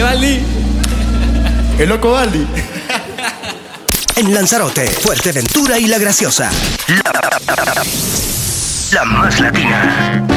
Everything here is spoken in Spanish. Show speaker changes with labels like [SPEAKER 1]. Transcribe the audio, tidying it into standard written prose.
[SPEAKER 1] Gali.
[SPEAKER 2] El loco Baldi.
[SPEAKER 3] En Lanzarote, Fuerteventura y La Graciosa. La más latina.